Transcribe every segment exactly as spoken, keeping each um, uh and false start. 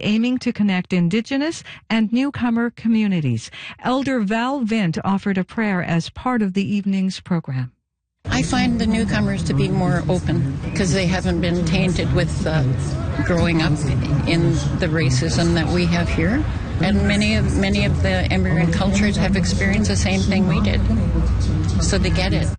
aiming to connect Indigenous and newcomer communities. Elder Val Vint offered a prayer as part of the evening's program. I find the newcomers to be more open because they haven't been tainted with uh, growing up in the racism that we have here. And many of, many of the immigrant cultures have experienced the same thing we did. So they get it.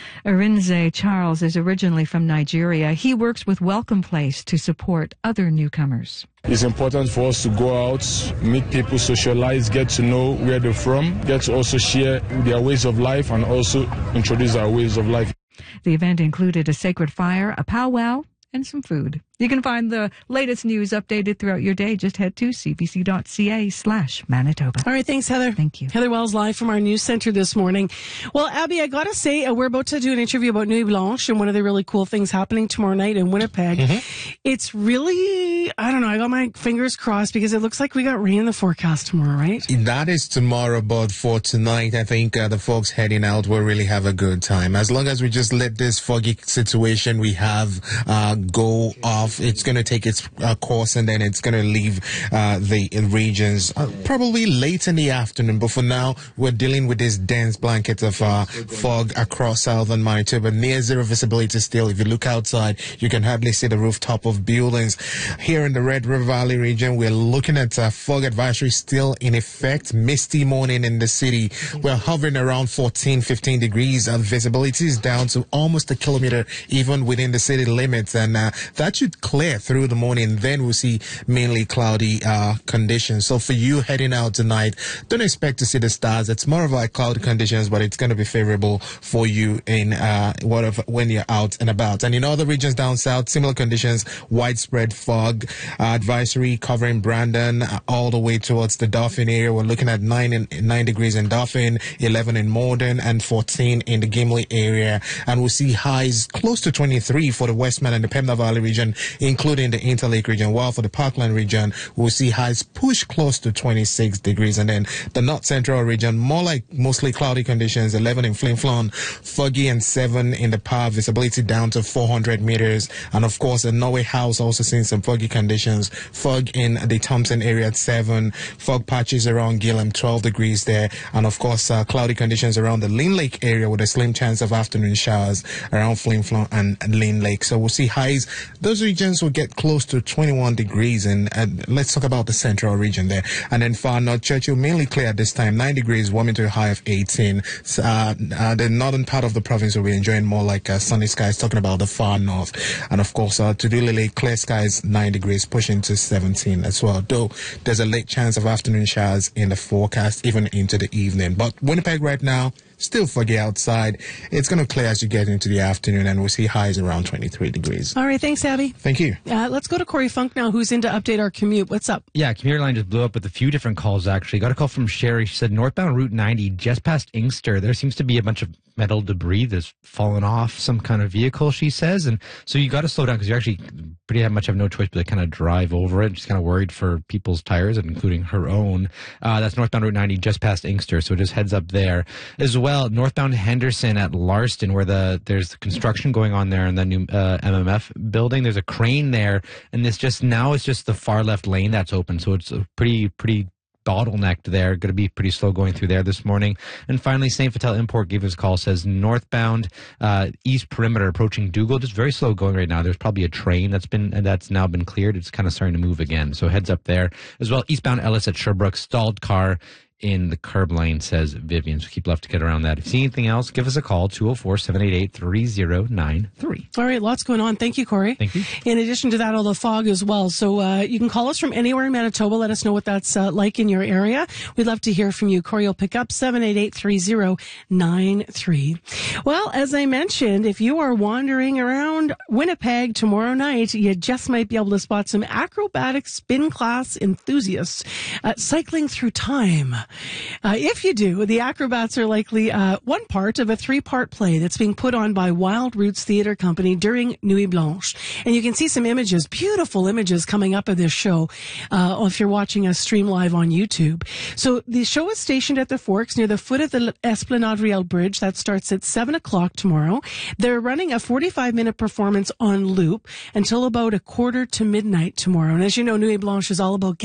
Arinze Charles is originally from Nigeria. He works with Welcome Place to support other newcomers. It's important for us to go out, meet people, socialize, get to know where they're from, get to also share their ways of life and also introduce our ways of life. The event included a sacred fire, a powwow, and some food. You can find the latest news updated throughout your day. Just head to cbc.ca slash Manitoba. All right, thanks, Heather. Thank you. Heather Wells live from our news center this morning. Well, Abby, I got to say, uh, we're about to do an interview about Nuit Blanche and one of the really cool things happening tomorrow night in Winnipeg. Mm-hmm. It's really, I don't know, I got my fingers crossed because it looks like we got rain in the forecast tomorrow, right? That is tomorrow, but for tonight, I think uh, the folks heading out will really have a good time. As long as we just let this foggy situation we have uh, go off, it's going to take its uh, course and then it's going to leave uh, the regions uh, probably late in the afternoon. But for now, we're dealing with this dense blanket of uh, fog across southern Manitoba. Near zero visibility still. If you look outside, you can hardly see the rooftop of buildings. Here in the Red River Valley region, we're looking at uh, fog advisory still in effect. Misty morning in the city. We're hovering around fourteen, fifteen degrees. Uh, visibility is down to almost a kilometer even within the city limits. And uh, that should clear through the morning. Then we'll see mainly cloudy uh, conditions. So for you heading out tonight, don't expect to see the stars. It's more of like cloudy conditions, but it's going to be favorable for you in uh, whatever when you're out and about. And in other regions down south, similar conditions, widespread fog uh, advisory covering Brandon uh, all the way towards the Dauphin area. We're looking at nine in, nine degrees in Dauphin, eleven in Morden, and fourteen in the Gimli area. And we'll see highs close to twenty-three for the Westman and the Pembina Valley region, including the Interlake region, while for the Parkland region, we'll see highs push close to twenty-six degrees. And then the North Central region, more like mostly cloudy conditions, eleven in Flin Flon, foggy and seven in the Power, visibility down to four hundred meters. And of course, the Norway House also seeing some foggy conditions, fog in the Thompson area at seven, fog patches around Gillam, twelve degrees there. And of course, uh, cloudy conditions around the Lynn Lake area with a slim chance of afternoon showers around Flin Flon and Lynn Lake. So we'll see highs. Those regions will get close to twenty-one degrees. And uh, let's talk about the central region there. And then far north, Churchill mainly clear at this time, nine degrees, warming to a high of eighteen. Uh, uh, the northern part of the province will be enjoying more like uh, sunny skies, talking about the far north. And of course, uh, Tudulele, clear skies, nine degrees, pushing to seventeen as well. Though there's a late chance of afternoon showers in the forecast, even into the evening. But Winnipeg right now, still foggy outside. It's going to clear as you get into the afternoon, and we'll see highs around twenty-three degrees. All right, thanks, Abby. Thank you. Uh, let's go to Corey Funk now, who's in to update our commute. What's up? Yeah, commuter line just blew up with a few different calls, actually. Got a call from Sherry. She said northbound Route ninety, just past Inkster, there seems to be a bunch of metal debris that's fallen off some kind of vehicle, she says. And so you got to slow down because you actually pretty much have no choice but to kind of drive over it. She's kind of worried for people's tires, including her own. Uh, that's northbound Route ninety, just past Inkster. So just heads up there. As well, northbound Henderson at Larston, where the there's construction going on there in the new uh, M M F building. There's a crane there, and this just now it's just the far left lane that's open. So it's a pretty, pretty bottlenecked there. Going to be pretty slow going through there this morning. And finally, Saint Vital Import gave us a call, says northbound uh, East Perimeter approaching Dougal, just very slow going right now. There's probably a train that's been that's now been cleared. It's kind of starting to move again. So heads up there. As well, eastbound Ellis at Sherbrooke, stalled car in the curb lane, says Vivian. So keep left to get around that. If you see anything else, give us a call, two oh four, seven eight eight, three oh nine three. All right, lots going on. Thank you, Corey. Thank you. In addition to that, all the fog as well. So uh, you can call us from anywhere in Manitoba. Let us know what that's uh, like in your area. We'd love to hear from you. Corey will pick up seven eight eight, three oh nine three. Well, as I mentioned, if you are wandering around Winnipeg tomorrow night, you just might be able to spot some acrobatic spin class enthusiasts uh, cycling through time. Uh, if you do, the acrobats are likely uh, one part of a three-part play that's being put on by Wild Roots Theatre Company during Nuit Blanche. And you can see some images, beautiful images coming up of this show uh, if you're watching us stream live on YouTube. So the show is stationed at the Forks near the foot of the Esplanade Riel Bridge. That starts at seven o'clock tomorrow. They're running a forty-five minute performance on loop until about a quarter to midnight tomorrow. And as you know, Nuit Blanche is all about